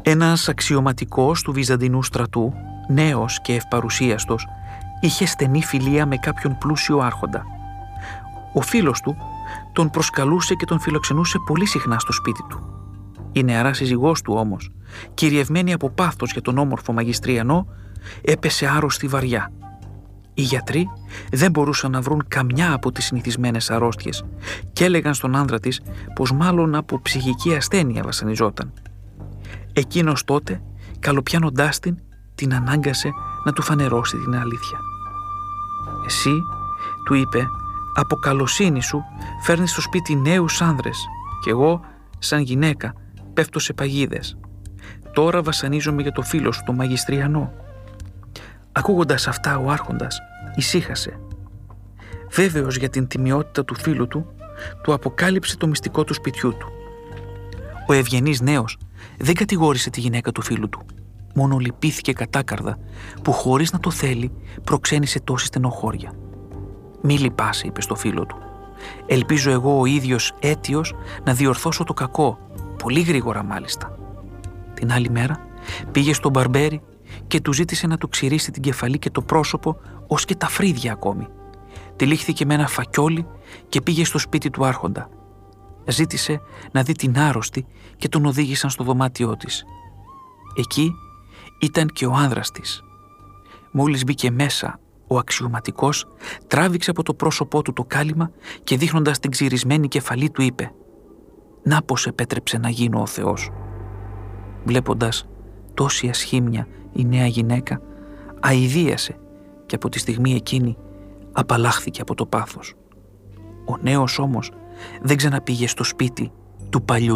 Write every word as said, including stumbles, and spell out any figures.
Ένας αξιωματικός του Βυζαντινού στρατού, νέος και ευπαρουσίαστος, είχε στενή φιλία με κάποιον πλούσιο άρχοντα. Ο φίλος του τον προσκαλούσε και τον φιλοξενούσε πολύ συχνά στο σπίτι του. Η νεαρά σύζυγός του όμως, κυριευμένη από πάθος για τον όμορφο Μαγιστριανό, έπεσε άρρωστη βαριά. Οι γιατροί δεν μπορούσαν να βρουν καμιά από τις συνηθισμένες αρρώστιες και έλεγαν στον άνδρα της πως μάλλον από ψυχική ασθένεια βασανιζόταν. Εκείνος τότε, καλοπιάνοντάς την, την ανάγκασε να του φανερώσει την αλήθεια. «Εσύ», του είπε, «από καλοσύνη σου φέρνεις στο σπίτι νέους άνδρες και εγώ, σαν γυναίκα, πέφτω σε παγίδες. Τώρα βασανίζομαι για το φίλο σου, το Μαγιστριανό». Ακούγοντας αυτά, ο άρχοντας ησύχασε. Βέβαιος για την τιμιότητα του φίλου του, του αποκάλυψε το μυστικό του σπιτιού του. Ο ευγενής νέος δεν κατηγόρησε τη γυναίκα του φίλου του, μόνο λυπήθηκε κατάκαρδα που χωρίς να το θέλει προξένησε τόση στενοχώρια. «Μη λυπάσαι», είπε στο φίλο του. «Ελπίζω εγώ ο ίδιος αίτιος να διορθώσω το κακό, πολύ γρήγορα μάλιστα». Την άλλη μέρα πήγε στον μπαρμπέρι και του ζήτησε να του ξυρίσει την κεφαλή και το πρόσωπο ως και τα φρύδια ακόμη. Τυλίχθηκε με ένα φακιόλι και πήγε στο σπίτι του άρχοντα. Ζήτησε να δει την άρρωστη και τον οδήγησαν στο δωμάτιό της. Εκεί ήταν και ο άνδρας της. Μόλις μπήκε μέσα, ο αξιωματικός τράβηξε από το πρόσωπό του το κάλυμα και δείχνοντας την ξυρισμένη κεφαλή του είπε «Να πως επέτρεψε να γίνω ο Θεός». Βλέποντας τόση ασχήμια η νέα γυναίκα, αηδίασε και από τη στιγμή εκείνη απαλλάχθηκε από το πάθος. Ο νέος όμως δεν ξαναπήγε στο σπίτι του παλιού